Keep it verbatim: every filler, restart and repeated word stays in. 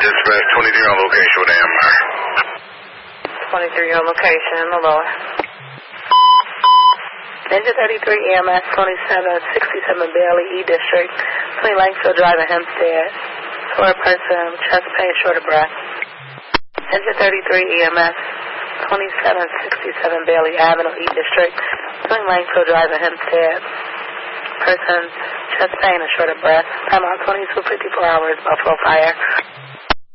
Dispatch twenty-three on location with A M R. twenty-three on location, hello. Engine thirty-three, E M S twenty-seven sixty-seven Bailey, E District, between Langsfield Drive and Hempstead. For a person, chest pain, short of breath. Engine thirty-three, E M S twenty-seven sixty-seven Bailey Avenue, E District, between Langsfield Drive and Hempstead. Person, chest pain and short of breath. Time out twenty-two fifty-four hours, Buffalo Fire.